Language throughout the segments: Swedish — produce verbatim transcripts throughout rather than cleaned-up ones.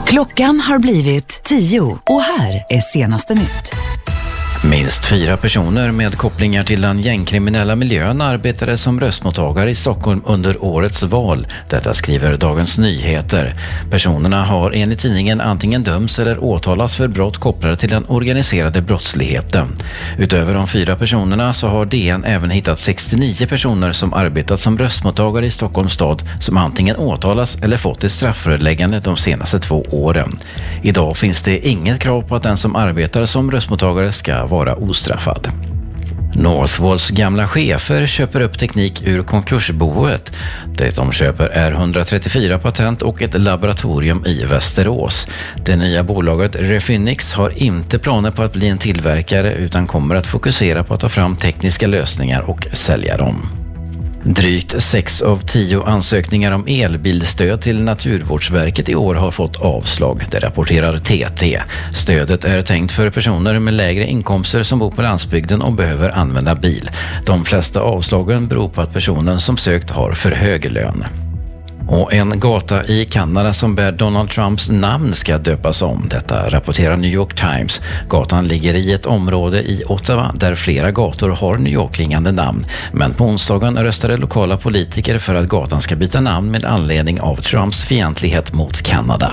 Klockan har blivit tio och här är senaste nytt. Minst fyra personer med kopplingar till den gängkriminella miljön arbetade som röstmottagare i Stockholm under årets val. Detta skriver Dagens Nyheter. Personerna har enligt tidningen antingen dömts eller åtalas för brott kopplade till den organiserade brottsligheten. Utöver de fyra personerna så har D N även hittat sextionio personer som arbetat som röstmottagare i Stockholms stad som antingen åtalas eller fått ett strafföreläggande de senaste två åren. Idag finns det inget krav på att den som arbetar som röstmottagare ska vara ostraffad. Northvolts gamla chefer köper upp teknik ur konkursboet. Det de köper är hundratrettiofyra patent och ett laboratorium i Västerås. Det nya bolaget Refinix har inte planer på att bli en tillverkare utan kommer att fokusera på att ta fram tekniska lösningar och sälja dem. Drygt sex av tio ansökningar om elbilstöd till Naturvårdsverket i år har fått avslag, det rapporterar T T. Stödet är tänkt för personer med lägre inkomster som bor på landsbygden och behöver använda bil. De flesta avslagen beror på att personen som sökt har för hög lön. Och en gata i Kanada som bär Donald Trumps namn ska döpas om. Detta rapporterar New York Times. Gatan ligger i ett område i Ottawa där flera gator har New York-klingande namn. Men på onsdagen röstade lokala politiker för att gatan ska byta namn med anledning av Trumps fientlighet mot Kanada.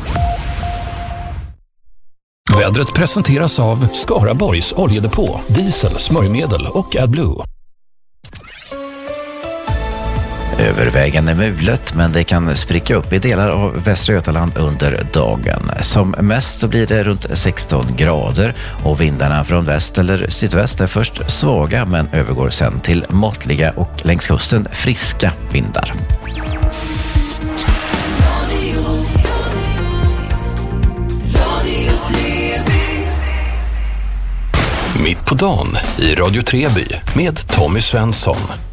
Vädret presenteras av Skaraborgs oljedepå, diesel, smörjmedel och AdBlue. Övervägande mulet, men det kan spricka upp i delar av Västra Götaland under dagen. Som mest så blir det runt sexton grader och vindarna från väst eller sydväst är först svaga men övergår sen till måttliga och längs kusten friska vindar. Mitt på dagen i Radio Treby med Tommy Svensson.